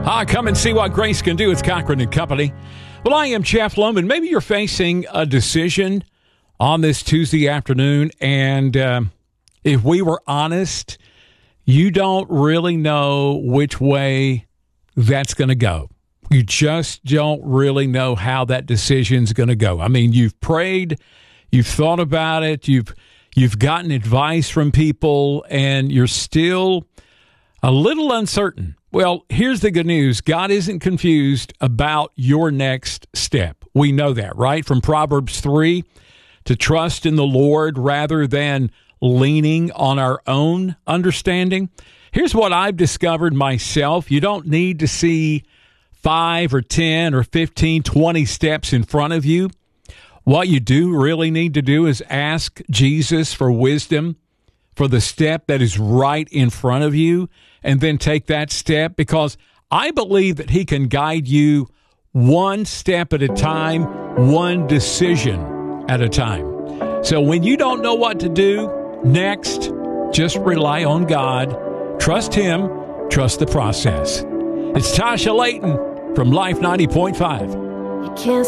Come and see what grace can do. It's Cochran and Company. Well, I am Jeff Loman. Maybe you're facing a decision on this Tuesday afternoon, and if we were honest, you don't really know which way that's going to go. You just don't really know how that decision's going to go. I mean, you've prayed, you've thought about it, you've gotten advice from people, and you're still a little uncertain. Well, here's the good news. God isn't confused about your next step. We know that, right? From Proverbs 3, to trust in the Lord rather than leaning on our own understanding. Here's what I've discovered myself. You don't need to see 5 or 10 or 15, 20 steps in front of you. What you do really need to do is ask Jesus for wisdom for the step that is right in front of you, and then take that step, because I believe that he can guide you one step at a time, one decision at a time. So when you don't know what to do next, just rely on God. Trust him. Trust the process. It's Tasha Layton from Life 90.5. You can't